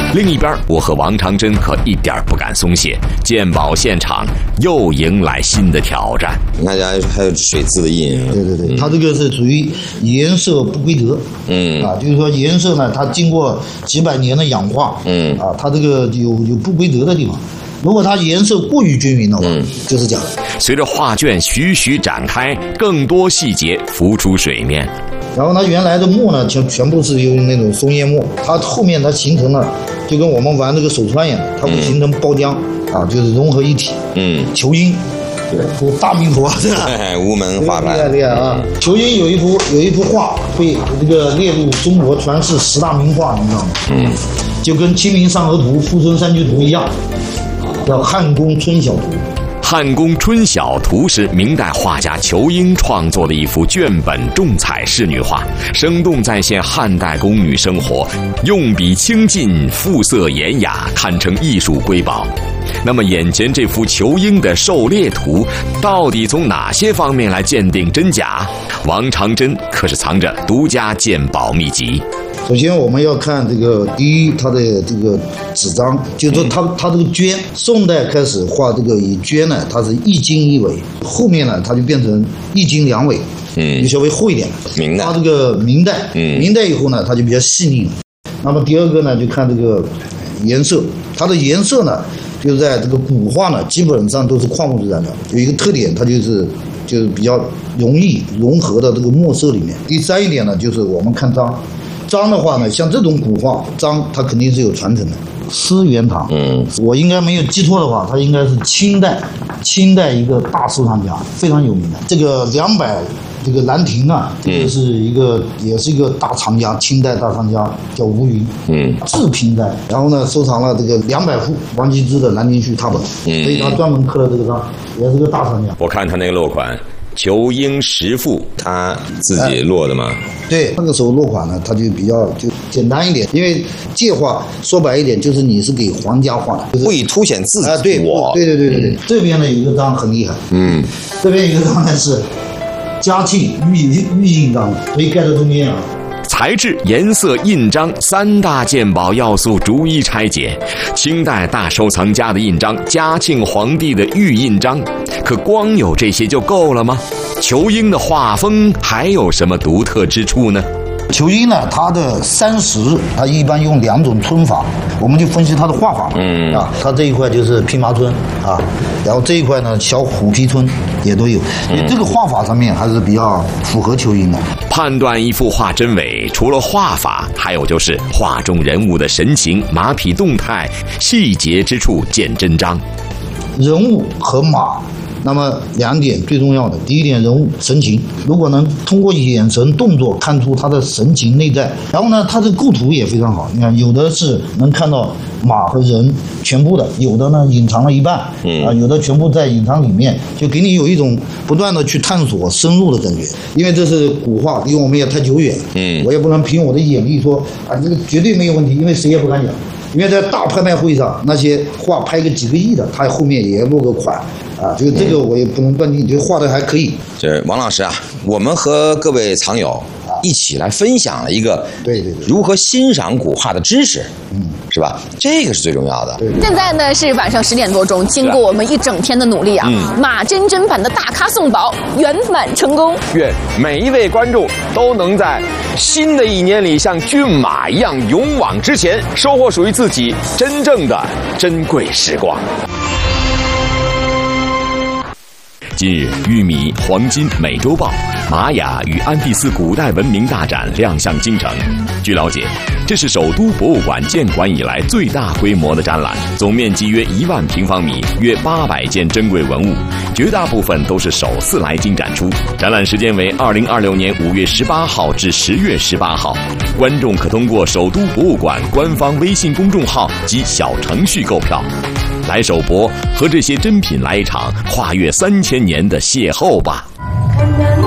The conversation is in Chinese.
另一边，我和王长珍可一点不敢松懈，鉴宝现场又迎来新的挑战。 你看，还有水渍的印。 对，它这个是属于颜色不规则。就是说颜色呢，它经过几百年的氧化。它这个有不规则的地方。如果它颜色过于均匀的话，就是假的。 随着画卷徐徐展开，更多细节浮出水面。 然后它原来的墨呢，全部是用那种松叶墨，它后面它形成了，就跟我们玩这个手川一样，它会形成包浆就是融合一体。球英，对，大名头啊，这个无门画派厉害啊！球英有一幅画被这个列入中国传世10大名画，你知道吗？就跟《清明上河图》《富春山居图》一样。叫《汉宫春晓图》。 汉宫春晓图是明代画家裘英创作的一幅卷本重彩仕女画，生动再现汉代宫女生活，用笔清劲，肤色严雅，堪称艺术瑰宝。那么眼前这幅裘英的狩猎图，到底从哪些方面来鉴定真假？王长珍可是藏着独家鉴宝秘籍。 首先我们要看这个，第一，它的这个纸张，就是说它这个绢，宋代开始画这个以绢呢，它是1经1纬，后面呢它就变成1经2纬，就稍微厚一点。 明代， 它这个明代以后呢，它就比较细腻了。那么第二个呢，就看这个颜色，它的颜色呢，就在这个古画呢，基本上都是矿物质染料，有一个特点，它就是比较容易融合到这个墨色里面。第三一点呢，就是我们看章。章的话呢，像这种古画章，它肯定是有传承的。思源堂，我应该没有记错的话，它应该是清代一个大收藏家，非常有名的。这个200这个兰亭啊，这个是也是一个大藏家，清代大藏家叫吴云，治平斋，然后呢收藏了这个200幅王羲之的《兰亭序》拓本，所以他专门刻了这个章，也是个大藏家。 我看他那个落款。裘英10幅， 他自己落的吗？ 对，那个时候落款呢，它就比较简单一点，因为界画说白一点，就是你是给皇家画的， 不以凸显自己。 对。这边呢有一个章很厉害，这边有一个章呢是嘉庆御印章，所以盖在中间啊。 材质、颜色、印章3大鉴宝要素逐一拆解。清代大收藏家的印章，嘉庆皇帝的御印章，可光有这些就够了吗？裘英的画风还有什么独特之处呢？ 裘英呢，它的30，它一般用2种皴法，我们就分析它的画法嘛。它这一块就是蓖麻皴然后这一块呢小虎皮皴也都有，因为这个画法上面还是比较符合裘英的。 判断一幅画真伪，除了画法，还有就是画中人物的神情、马匹动态、细节之处见真章。 人物和马。那么2点最重要的，第一点人物神情，如果能通过眼神动作看出他的神情内在，然后呢，他的构图也非常好。你看，有的是能看到马和人全部的，有的呢隐藏了一半，有的全部在隐藏里面，就给你有一种不断的去探索、深入的感觉。因为这是古画，离我们也太久远，我也不能凭我的眼力说这个绝对没有问题，因为谁也不敢讲。因为在大拍卖会上，那些画拍个几个亿的，他后面也落个款就这个我也不能断定，就画的还可以。 这王老师啊，我们和各位藏友一起来分享了一个如何欣赏古画的知识，是吧？这个是最重要的。 现在呢是晚上10点多钟，经过我们一整天的努力马真真版的大咖送宝圆满成功。 愿每一位观众都能在新的一年里像骏马一样勇往直前，收获属于自己真正的珍贵时光。近日，玉米、黄金、美洲豹、玛雅与安第斯古代文明大展亮相京城。据了解，这是首都博物馆建馆以来最大规模的展览，总面积约1万平方米，约800件珍贵文物，绝大部分都是首次来京展出。展览时间为2026年5月18号至10月18号，观众可通过首都博物馆官方微信公众号及小程序购票。来首博，和这些珍品来一场跨越3000年的邂逅吧。